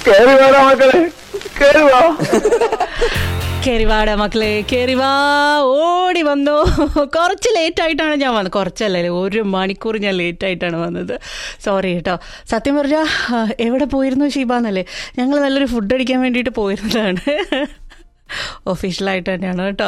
കേറി വേണം മക്കളെ, കേറി വാ. കേറിവാട മക്കളെ, കേറിവാ. ഓടി വന്നു. കുറച്ച് ലേറ്റായിട്ടാണ് ഞാൻ വന്നത്. കുറച്ചല്ലേ, 1 മണിക്കൂർ ഞാൻ ലേറ്റായിട്ടാണ് വന്നത്. സോറി കേട്ടോ. സത്യം പറഞ്ഞാൽ എവിടെ പോയിരുന്നു ഷീബാന്നല്ലേ, ഞങ്ങൾ നല്ലൊരു ഫുഡ് അടിക്കാൻ വേണ്ടിയിട്ട് പോയിരുന്നതാണ്. ഒഫീഷ്യലായിട്ട് തന്നെയാണ് കേട്ടോ.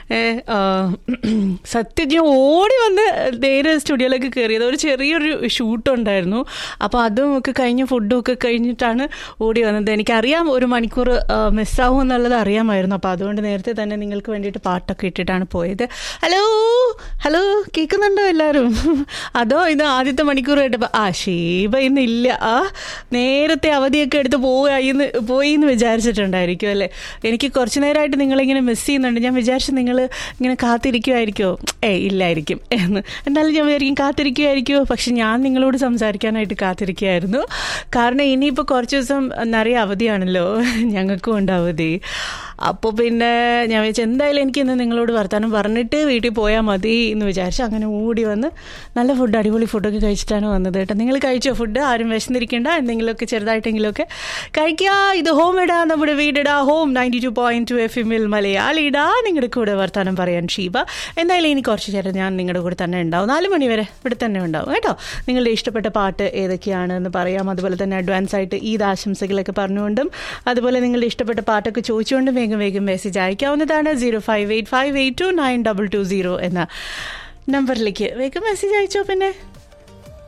സത്യം ഞാൻ ഓടി വന്ന് നേരെ സ്റ്റുഡിയോയിലേക്ക് കയറിയത്. ഒരു ചെറിയൊരു ഷൂട്ടുണ്ടായിരുന്നു. അപ്പോൾ അതും ഒക്കെ കഴിഞ്ഞ് ഫുഡും ഒക്കെ കഴിഞ്ഞിട്ടാണ് ഓടി വന്നത്. എനിക്കറിയാം 1 മണിക്കൂർ മിസ്സാവും എന്നുള്ളത് അറിയാമായിരുന്നു. അപ്പോൾ അതുകൊണ്ട് നേരത്തെ തന്നെ നിങ്ങൾക്ക് വേണ്ടിയിട്ട് പാട്ടൊക്കെ ഇട്ടിട്ടാണ് പോയത്. ഹലോ ഹലോ, കേൾക്കുന്നുണ്ടോ എല്ലാവരും? അതോ ഇത് ആദ്യത്തെ മണിക്കൂർ കേട്ടപ്പോൾ ഷീബ ഇന്നില്ല, നേരത്തെ അവധിയൊക്കെ എടുത്ത് പോയി എന്ന് വിചാരിച്ചിട്ടുണ്ടായിരിക്കും അല്ലേ? എനിക്ക് കുറച്ച് നേരമായിട്ട് നിങ്ങളിങ്ങനെ മിസ് ചെയ്യുന്നുണ്ട്. ഞാൻ വിചാരിച്ചു നിങ്ങൾ ഇങ്ങനെ കാത്തിരിക്കുമായിരിക്കുമോ? ഇല്ലായിരിക്കും എന്ന്. എന്നാലും ഞാൻ വിചാരിക്കും കാത്തിരിക്കുമായിരിക്കുമോ. പക്ഷെ ഞാൻ നിങ്ങളോട് സംസാരിക്കാനായിട്ട് കാത്തിരിക്കുകയായിരുന്നു. കാരണം ഇനിയിപ്പോൾ കുറച്ച് ദിവസം നിറയെ അവധിയാണല്ലോ, ഞങ്ങൾക്കും ഉണ്ട് അവധി. അപ്പോൾ പിന്നെ ഞാൻ വിചാരിച്ചു എന്തായാലും എനിക്കിന്ന് നിങ്ങളോട് വർത്താനം പറഞ്ഞിട്ട് വീട്ടിൽ പോയാൽ മതി എന്ന് വിചാരിച്ചു. അങ്ങനെ ഓടി വന്ന് നല്ല ഫുഡ്, അടിപൊളി ഫുഡൊക്കെ കഴിച്ചിട്ടാണ് വന്നത് കേട്ടോ. നിങ്ങൾ കഴിച്ചോ ഫുഡ്? ആരും വിശന്നിരിക്കേണ്ട, എന്തെങ്കിലുമൊക്കെ ചെറുതായിട്ടെങ്കിലുമൊക്കെ കഴിക്കുക. ഇത് ഹോം ഇടാ, നമ്മുടെ വീടിടാ, ഹോം 92.2 FM മലയാളിടാ. നിങ്ങളുടെ കൂടെ വർത്താനം പറയാൻ ഷീബ. എന്തായാലും ഇനി കുറച്ച് നേരം ഞാൻ നിങ്ങളുടെ കൂടെ തന്നെ ഉണ്ടാവും. 4 മണി വരെ ഇവിടെ തന്നെ ഉണ്ടാവും കേട്ടോ. നിങ്ങളുടെ ഇഷ്ടപ്പെട്ട പാട്ട് ഏതൊക്കെയാണെന്ന് പറയാം. അതുപോലെ തന്നെ അഡ്വാൻസ് ആയിട്ട് ഈദ് ആശംസകളൊക്കെ പറഞ്ഞുകൊണ്ടും അതുപോലെ നിങ്ങളുടെ ഇഷ്ടപ്പെട്ട പാട്ടൊക്കെ ചോദിച്ചുകൊണ്ടും വേഗം മെസ്സേജ് അയക്കാവുന്നതാണ്. 0585829220 എന്ന നമ്പറിലേക്ക് വേഗം മെസ്സേജ് അയച്ചോ. പിന്നെ